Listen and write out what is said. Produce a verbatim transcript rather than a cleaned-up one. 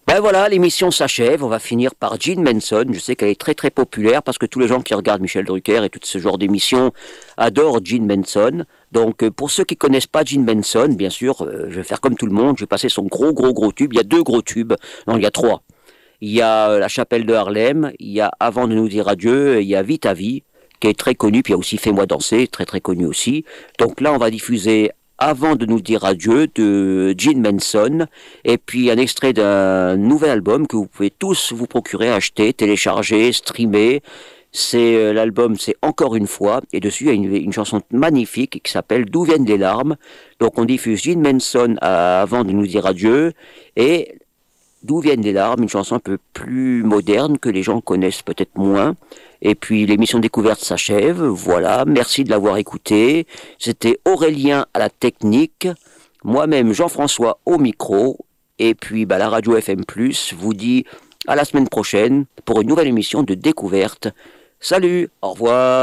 Ben voilà, l'émission s'achève. On va finir par Jean Manson. Je sais qu'elle est très très populaire parce que tous les gens qui regardent Michel Drucker et tout ce genre d'émissions adorent Jean Manson. Donc euh, pour ceux qui connaissent pas Jean Manson, bien sûr, euh, je vais faire comme tout le monde. Je vais passer son gros gros gros tube. Il y a deux gros tubes. Non, il y a trois. Il y a euh, La Chapelle de Harlem. Il y a Avant de nous dire adieu. Et il y a Vite à vie, qui est très connu. Puis il y a aussi Fais-moi danser, très très connu aussi. Donc là, on va diffuser Avant de nous dire adieu de Jean Manson, et puis un extrait d'un nouvel album que vous pouvez tous vous procurer, acheter, télécharger, streamer. C'est euh, l'album, c'est Encore une fois, et dessus il y a une, une chanson magnifique qui s'appelle D'où viennent les larmes. Donc on diffuse Jean Manson à- avant de nous dire adieu, et D'où viennent les larmes, une chanson un peu plus moderne que les gens connaissent peut-être moins. Et puis l'émission Découverte s'achève. Voilà, merci de l'avoir écouté. C'était Aurélien à la technique, moi-même Jean-François au micro. Et puis bah, la radio F M plus vous dit à la semaine prochaine pour une nouvelle émission de Découverte. Salut, au revoir.